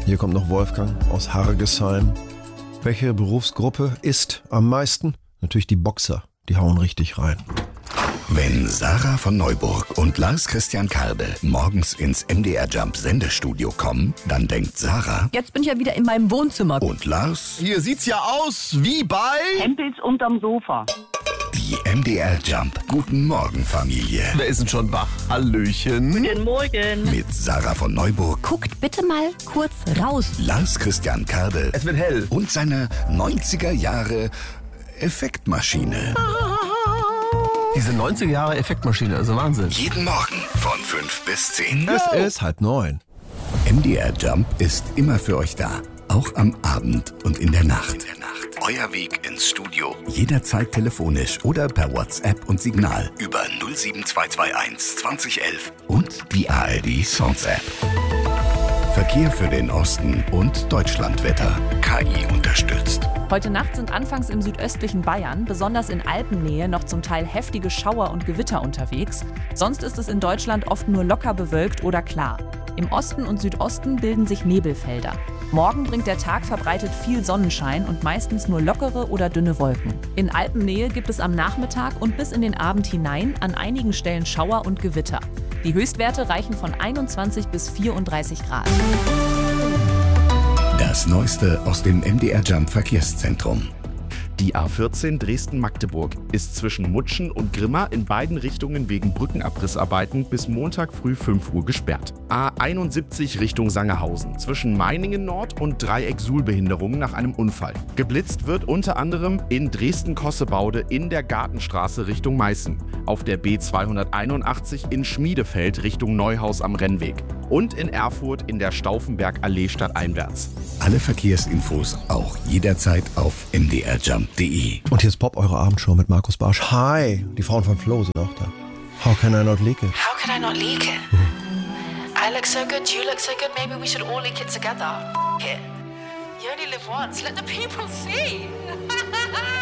Hier kommt noch Wolfgang aus Hargesheim. Welche Berufsgruppe isst am meisten? Natürlich die Boxer, die hauen richtig rein. Wenn Sarah von Neuburg und Lars Christian Karde morgens ins MDR Jump Sendestudio kommen, dann denkt Sarah... Jetzt bin ich ja wieder in meinem Wohnzimmer. Und Lars... Hier sieht's ja aus wie bei... Hempels unterm Sofa. Die MDR Jump Guten Morgen Familie. Wer ist denn schon wach? Hallöchen. Guten Morgen. Mit Sarah von Neuburg, Guckt bitte mal kurz raus. Lars Christian Karde Es wird hell. und seiner 90er Jahre Effektmaschine. Diese 90er Jahre Effektmaschine, also Wahnsinn. Jeden Morgen von 5 bis 10. Es ist 8:30. MDR Jump ist immer für euch da. Auch am Abend und in der Nacht. Euer Weg ins Studio. Jederzeit telefonisch oder per WhatsApp und Signal über 07221 2011 und die ARD Songs App. Verkehr für den Osten und Deutschlandwetter. KI unterstützt. Heute Nacht sind anfangs im südöstlichen Bayern, besonders in Alpennähe, noch zum Teil heftige Schauer und Gewitter unterwegs. Sonst ist es in Deutschland oft nur locker bewölkt oder klar. Im Osten und Südosten bilden sich Nebelfelder. Morgen bringt der Tag verbreitet viel Sonnenschein und meistens nur lockere oder dünne Wolken. In Alpennähe gibt es am Nachmittag und bis in den Abend hinein an einigen Stellen Schauer und Gewitter. Die Höchstwerte reichen von 21 bis 34 Grad. Das Neueste aus dem MDR Jump Verkehrszentrum. Die A14 Dresden-Magdeburg ist zwischen Mutschen und Grimma in beiden Richtungen wegen Brückenabrissarbeiten bis Montag früh 5 Uhr gesperrt. A71 Richtung Sangerhausen zwischen Meiningen Nord und Dreieck-Suhl-Behinderungen nach einem Unfall. Geblitzt wird unter anderem in Dresden-Kossebaude in der Gartenstraße Richtung Meißen, auf der B281 in Schmiedefeld Richtung Neuhaus am Rennweg und in Erfurt in der Stauffenberg-Allee stadteinwärts. Alle Verkehrsinfos auch jederzeit auf mdrjump.de. Und hier ist Pop, eure Abendshow mit Markus Barsch. Hi, die Frauen von Flo sind auch da. How can I not leak it? How can I not leak it? I look so good, you look so good, maybe we should all leak it together. F it. You only live once, let the people see.